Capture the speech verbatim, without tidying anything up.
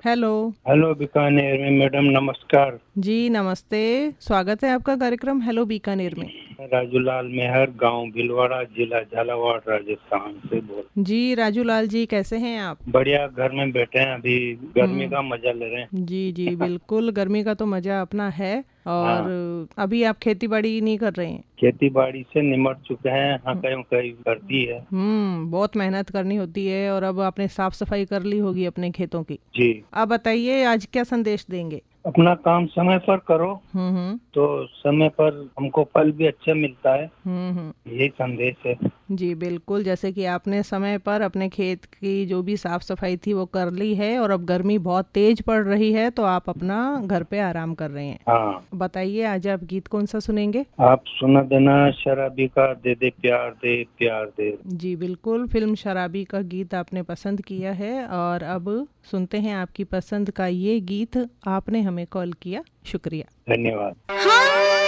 Hello. Hello Bikaner में madam, नमस्कार। जी नमस्ते। स्वागत है आपका कार्यक्रम हेलो बीकानेर में। राजूलाल मेहर, गांव भीलवाड़ा, जिला झालावाड़, राजस्थान से बोल। जी राजू लाल जी, कैसे हैं आप? बढ़िया, घर में बैठे हैं, अभी गर्मी हम्म। का मजा ले रहे जी जी हैं। बिल्कुल, गर्मी का तो मज़ा अपना है। और हाँ, अभी आप खेती बाड़ी नहीं कर रहे हैं? खेती बाड़ी से निमट चुके हैं। हाँ, हम्म। कहीं कहीं करती है। हम्म, बहुत मेहनत करनी होती है। और अब आपने साफ सफाई कर ली होगी अपने खेतों की। जी। आप बताइए आज क्या संदेश देंगे? अपना काम समय पर करो हम्म हम्म। तो समय पर हमको फल भी अच्छा मिलता है। हम्म हम्म। यही संदेश है। जी बिल्कुल, जैसे कि आपने समय पर अपने खेत की जो भी साफ सफाई थी वो कर ली है, और अब गर्मी बहुत तेज पड़ रही है तो आप अपना घर पे आराम कर रहे हैं। हाँ, बताइए आज आप गीत कौन सा सुनेंगे? आप सुना देना, शराबी का दे दे प्यार दे प्यार दे। जी बिल्कुल, फिल्म शराबी का गीत आपने पसंद किया है, और अब सुनते हैं आपकी पसंद का ये गीत। आपने हमें कॉल किया, शुक्रिया। धन्यवाद। हाँ।